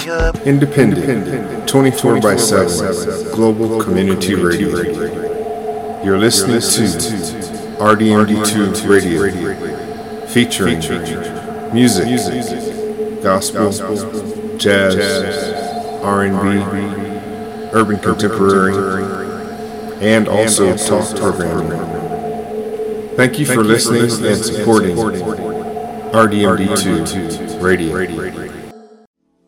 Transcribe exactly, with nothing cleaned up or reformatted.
Independent, twenty-four by seven, Global Community Radio. You're listening to R D M D two Radio, featuring music, gospel, jazz, R and B, urban contemporary, and also talk programming. Thank you for listening and supporting R D M D two Radio.